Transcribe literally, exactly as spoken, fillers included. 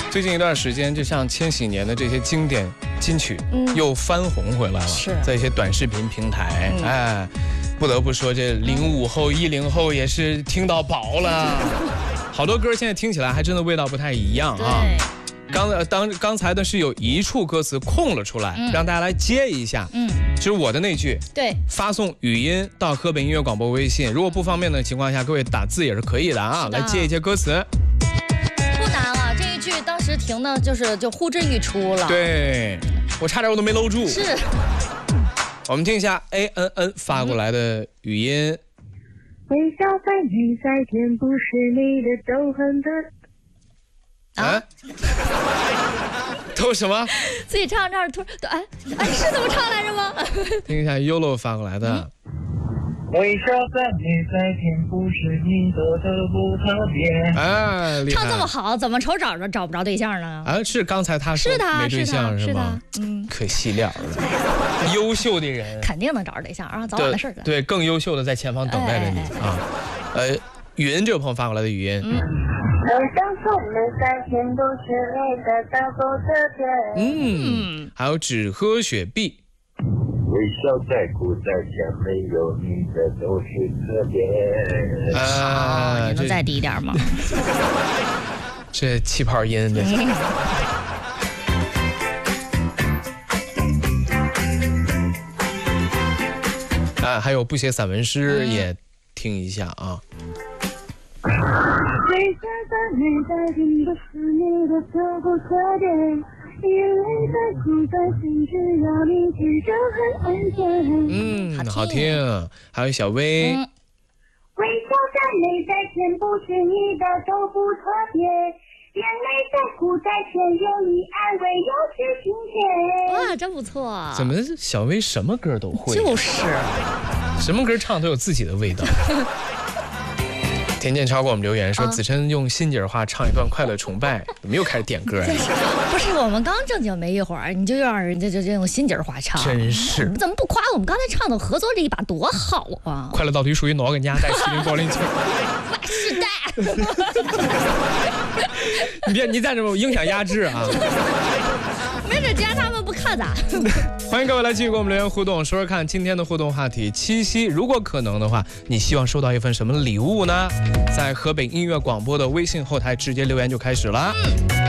最近一段时间，就像千禧年的这些经典金曲，嗯、又翻红回来了， 是在一些短视频平台，嗯、哎，不得不说，这零五后、一零后也是听到饱了。好多歌现在听起来还真的味道不太一样啊。刚当刚才的是有一处歌词空了出来，嗯、让大家来接一下。嗯，就是我的那句。 对， 发送语音到河北音乐广播微信，如果不方便的情况下，各位打字也是可以的啊。来接一些歌词。 不难啊，这一句当时停的就是就呼之欲出了。 对，我差点我都没搂住。 是。 我们听一下 A N N 发过来的语音。 微笑在你在天，不是你的都很的。 啊？都什么？ 自己唱唱突哎哎是这么唱来着吗？ 听一下 Yolo 发过来的。嗯、 微笑在你在天，不是你的都不特别。 哎， 唱这么好，怎么瞅找着找不着对象呢？ 啊，是刚才他说没对象是吗？嗯，可惜了了。优秀的人肯定能找着对象啊，早晚的事儿。 对，更优秀的在前方等待着你啊。呃，云这位朋友发过来的语音。嗯。嗯，还有只喝雪碧。 微笑再苦再甜，没有你的都是特别。 啊，你能再低一点吗？ 这气泡音这是。啊，还有不写散文诗也听一下啊。 微笑在你在天，不是你的都不特别。眼泪在哭在心，只要你听就很安全。 嗯，好听。还有小薇。嗯、 微笑在你在天，不是你的都不特别。眼泪在哭在前，有你安慰，有是亲切。 哇，真不错。 怎么小薇什么歌都会？ 就是， 什么歌唱都有自己的味道。田建超给我们留言说：“子琛用新姐话唱一段《快乐崇拜》，怎么又开始点歌呀？” 不是，我们刚正经没一会儿，你就让人家就用新姐话唱， 真是！ 你怎么不夸我们刚才唱的合作这一把多好啊？ 快乐到底属于哪个年代？麒麟高林球， 那时代。 你别，你在这影响压制啊！ 没准家他们不看咱。 欢迎各位来继续跟我们留言互动，说说看今天的互动话题。七夕，如果可能的话，你希望收到一份什么礼物呢？在河北音乐广播的微信后台直接留言就开始了。嗯